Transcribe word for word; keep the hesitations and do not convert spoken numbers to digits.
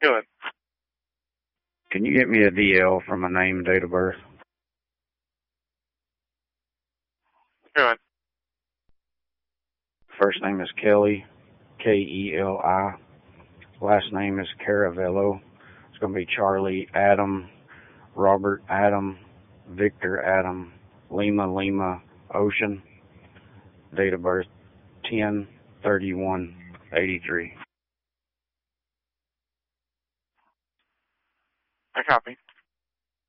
Good. Can you get me a D L for my name and date of birth? Good. First name is Kelly, K E L I. Last name is Caravello. It's going to be Charlie Adam, Robert Adam, Victor Adam, Lima Lima Ocean. Date of birth ten thirty-one eighty-three. I copy.